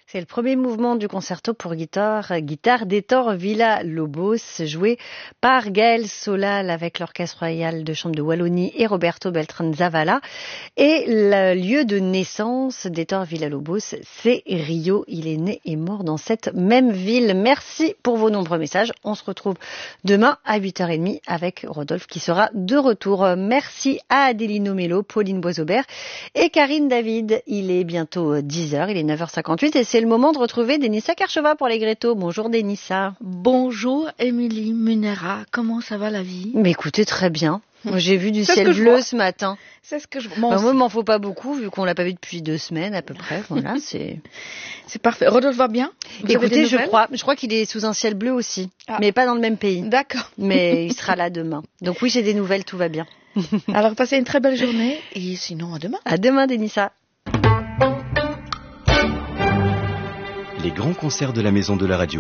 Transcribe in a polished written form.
C'est le premier mouvement du concerto pour guitare d'Héctor Villa-Lobos, joué par Gaël Solal avec l'Orchestre Royal de Chambre de Wallonie et Roberto Beltran-Zavala. Et le lieu de naissance d'Héctor Villa-Lobos, c'est Rio. Il est né et mort dans cette même ville. Merci pour vos nombreux messages. On se retrouve demain à 8h30 avec Rodolphe qui sera de retour. Merci à Adélino Mello, Pauline Boisaubert et Karine David. Il est bientôt 10h, il est 9h58 et c'est le moment de retrouver Denissa Karchova pour les Grétos. Bonjour Denissa. Bonjour Émilie Munera, comment ça va la vie? Mais écoutez, très bien. Moi, j'ai vu du ciel bleu ce matin. C'est ce que je moi, il m'en faut pas beaucoup vu qu'on l'a pas vu depuis 2 semaines à peu près. Voilà, c'est parfait. Rodolphe va bien? Écoutez, je crois qu'il est sous un ciel bleu aussi, mais pas dans le même pays. D'accord. Mais il sera là demain. Donc oui, j'ai des nouvelles, tout va bien. Alors passez une très belle journée et sinon à demain. À demain, Denissa. Les grands concerts de la Maison de la Radio.